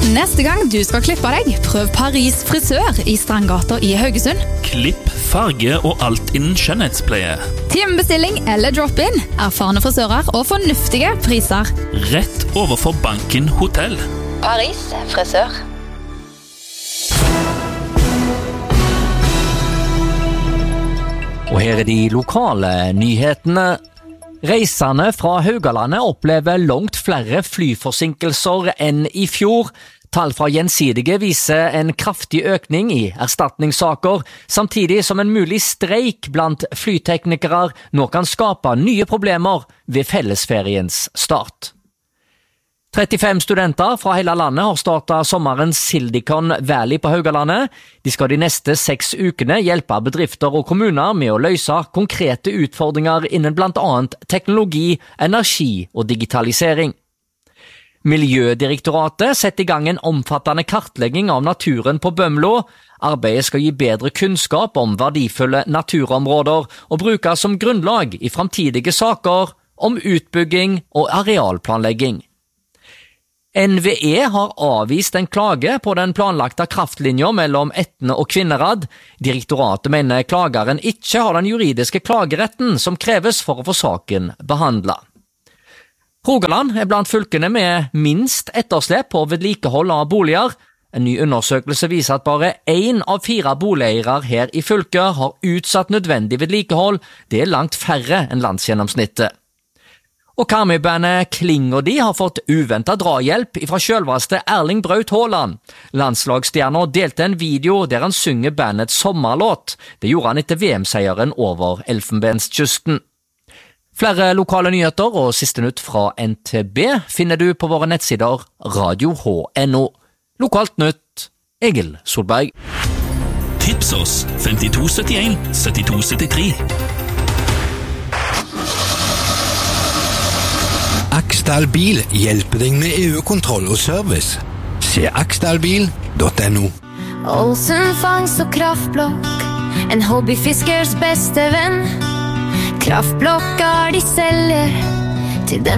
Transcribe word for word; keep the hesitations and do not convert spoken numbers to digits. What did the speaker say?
Neste gang du skal klippe deg, prøv Paris frisør i Strandgata i Haugesund. Klipp, farge og alt innen skjønnhetspleie. Timebestilling eller drop-in, erfarne frisører og fornuftige priser. Rett overfor Banken Hotell. Paris frisør. Og her er de lokale nyhetene. Reisende fra Haugalandet opplever langt flere flyforsinkelser enn i fjor. Tall fra Gjensidige viser en kraftig økning i erstatningssaker, samtidig som en mulig streik blant flyteknikere nå kan skape nye problemer ved fellesferiens start. trettifem studenter fra hele landet har startet sommerens Silicon Valley på Haugalandet. De skal de neste seks ukene hjelpe bedrifter og kommuner med å løse konkrete utfordringer innen blant annet teknologi, energi og digitalisering. Miljødirektoratet setter i gang en omfattende kartlegging av naturen på Bømlo. Arbeidet skal gi bedre kunnskap om verdifulle naturområder og brukes som grunnlag i framtidige saker om utbygging og arealplanlegging. N V E har avvist en klage på den planlagte kraftlinja mellom Etne og Kvinnherad. Direktoratet mener klageren ikke har den juridiske klageretten som kreves for å få saken behandlet. Rogaland er blant fylkene med minst etterslep på vedlikehold av boliger. En ny undersøkelse viser at bare én av fire boligeiere her i fylket har utsatt nødvendig vedlikehold. Det er langt færre enn landsgjennomsnittet. Og Karmøy-bandet Kling og de har fått uventet drahjelp fra selveste Erling Braut Haaland. Landslagsstjerner delte en video der han synger bandets sommerlåt. Det gjorde han etter V M-seieren over Elfenbenskysten. Flere lokale nyheter og siste nytt fra N T B finner du på våre nettsider radio h punktum n o. Lokalt nytt, Egil Solberg. Tips oss femtito syttien syttito syttitre. Aksdal Bil hjelper deg med E U-kontroll og service. Se aksdalbil punktum n o. Olsen fangst og kraftblokk, en hobbyfiskers beste venn. Kraftblokk er de selger til dem